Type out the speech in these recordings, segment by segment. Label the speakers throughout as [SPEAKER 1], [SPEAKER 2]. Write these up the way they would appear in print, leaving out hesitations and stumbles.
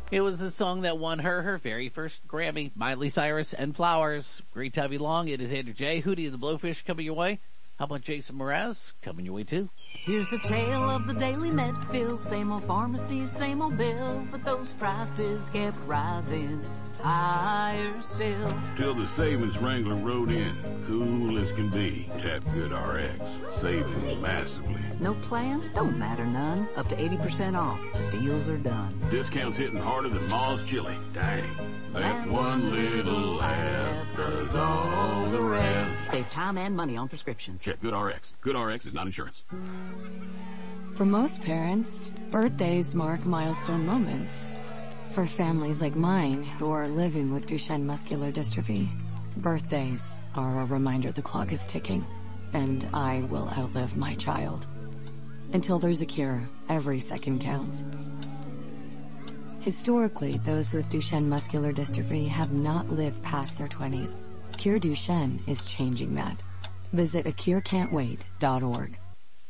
[SPEAKER 1] It was the song that won her very first Grammy. Miley Cyrus and Flowers. Great to have you along. It is Andrew J. Hootie and the Blowfish coming your way. How about Jason Mraz coming your way too?
[SPEAKER 2] Here's the tale of the daily med fill. Same old pharmacy, same old bill. But those prices kept rising higher still.
[SPEAKER 3] Till the savings wrangler rode in. Cool as can be. Tap GoodRx. Saving massively.
[SPEAKER 2] No plan? Don't matter none. Up to 80% off. The deals are done.
[SPEAKER 3] Discounts hitting harder than Ma's chili. Dang. That one little app does all the rest.
[SPEAKER 2] Save time and money on prescriptions.
[SPEAKER 3] Check GoodRx. GoodRx is not insurance.
[SPEAKER 4] For most parents, birthdays mark milestone moments. For families like mine who are living with Duchenne muscular dystrophy, birthdays are a reminder the clock is ticking, and I will outlive my child. Until there's a cure, every second counts. Historically, those with Duchenne muscular dystrophy have not lived past their 20s. Cure Duchenne is changing that. Visit acurecan'twait.org.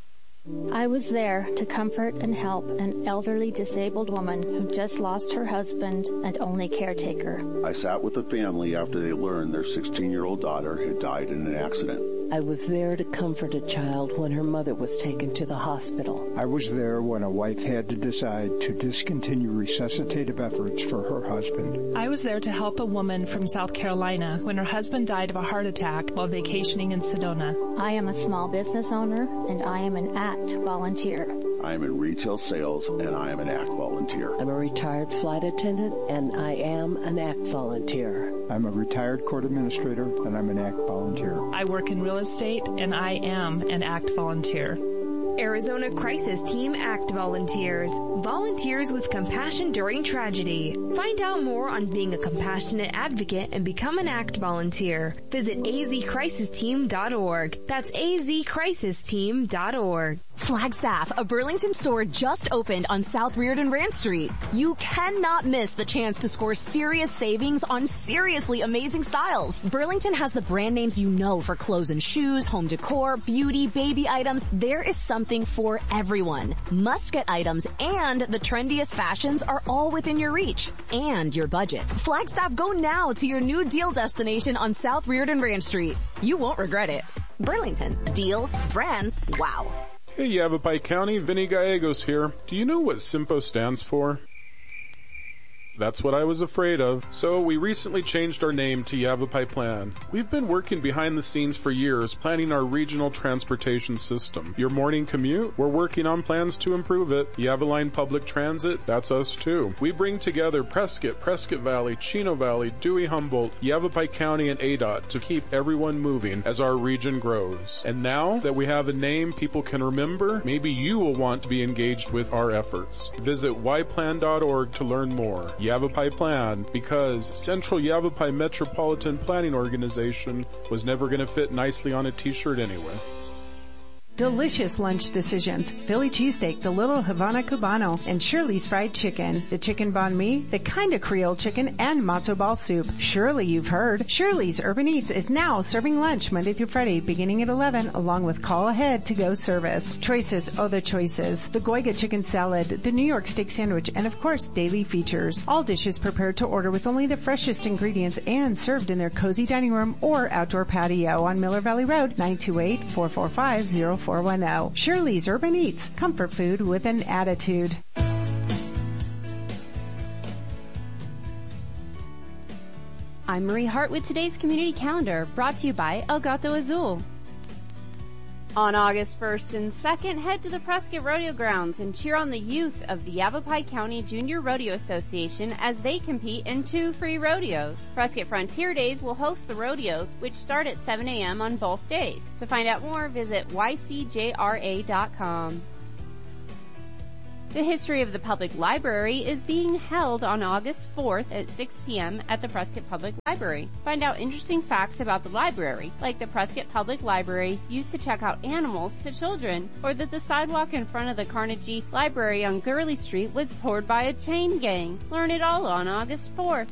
[SPEAKER 5] I was there to comfort and help an elderly disabled woman who just lost her husband and only caretaker.
[SPEAKER 6] I sat with the family after they learned their 16-year-old daughter had died in an accident.
[SPEAKER 7] I was there to comfort a child when her mother was taken to the hospital.
[SPEAKER 8] I was there when a wife had to decide to discontinue resuscitative efforts for her husband.
[SPEAKER 9] I was there to help a woman from South Carolina when her husband died of a heart attack while vacationing in Sedona.
[SPEAKER 5] I am a small business owner, and I am an ACT volunteer.
[SPEAKER 6] I am in retail sales, and I am an ACT volunteer.
[SPEAKER 7] I'm a retired flight attendant, and I am an ACT volunteer.
[SPEAKER 8] I'm a retired court administrator, and I'm an ACT volunteer.
[SPEAKER 9] I work in real estate, and I am an ACT volunteer.
[SPEAKER 10] Arizona Crisis Team ACT Volunteers. Volunteers with compassion during tragedy. Find out more on being a compassionate advocate and become an ACT volunteer. Visit azcrisisteam.org. That's azcrisisteam.org.
[SPEAKER 11] Flagstaff, a Burlington store just opened on South Reardon Ranch Street. You cannot miss the chance to score serious savings on seriously amazing styles. Burlington has the brand names you know for clothes and shoes, home decor, beauty, baby items. There is something for everyone. Must-get items and the trendiest fashions are all within your reach and your budget. Flagstaff, go now to your new deal destination on South Reardon Ranch Street. You won't regret it. Burlington. Deals, brands, wow.
[SPEAKER 12] Hey Yavapai County, Vinny Gallegos here. Do you know what SIMPO stands for? That's what I was afraid of. So we recently changed our name to Yavapai Plan. We've been working behind the scenes for years, planning our regional transportation system. Your morning commute? We're working on plans to improve it. Yavaline Public Transit? That's us too. We bring together Prescott, Prescott Valley, Chino Valley, Dewey Humboldt, Yavapai County, and ADOT to keep everyone moving as our region grows. And now that we have a name people can remember, maybe you will want to be engaged with our efforts. Visit yplan.org to learn more. Yavapai Plan, because Central Yavapai Metropolitan Planning Organization was never going to fit nicely on a t-shirt anyway.
[SPEAKER 13] Delicious lunch decisions. Philly cheesesteak, the Little Havana Cubano, and Shirley's Fried Chicken. The chicken banh mi, the kind of Creole chicken, and matzo ball soup. Surely you've heard. Shirley's Urban Eats is now serving lunch Monday through Friday beginning at 11 along with call ahead to go service. Choices, other choices. The Goiga chicken salad, the New York steak sandwich, and of course daily features. All dishes prepared to order with only the freshest ingredients and served in their cozy dining room or outdoor patio on Miller Valley Road, 928-445-0410. Shirley's Urban Eats, comfort food with an attitude.
[SPEAKER 14] I'm Marie Hart with today's community calendar, brought to you by El Gato Azul. On August 1st and 2nd, head to the Prescott Rodeo Grounds and cheer on the youth of the Yavapai County Junior Rodeo Association as they compete in 2 free rodeos. Prescott Frontier Days will host the rodeos, which start at 7 a.m. on both days. To find out more, visit ycjra.com. The History of the Public Library is being held on August 4th at 6 p.m. at the Prescott Public Library. Find out interesting facts about the library, like the Prescott Public Library used to check out animals to children, or that the sidewalk in front of the Carnegie Library on Gurley Street was poured by a chain gang. Learn it all on August 4th.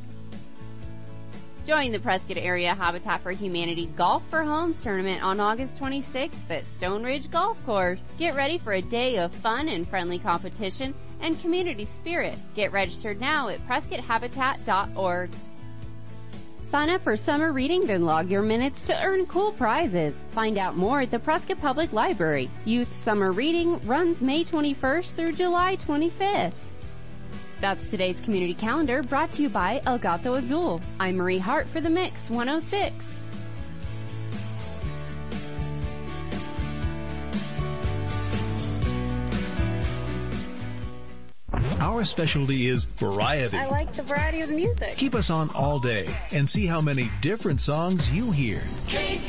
[SPEAKER 14] Join the Prescott Area Habitat for Humanity Golf for Homes tournament on August 26th at Stone Ridge Golf Course. Get ready for a day of fun and friendly competition and community spirit. Get registered now at PrescottHabitat.org. Sign up for summer reading, then log your minutes to earn cool prizes. Find out more at the Prescott Public Library. Youth Summer Reading runs May 21st through July 25th. That's today's community calendar, brought to you by El Gato Azul. I'm Marie Hart for The Mix 106.
[SPEAKER 15] Our specialty is variety.
[SPEAKER 16] I like the variety of the music.
[SPEAKER 15] Keep us on all day and see how many different songs you hear.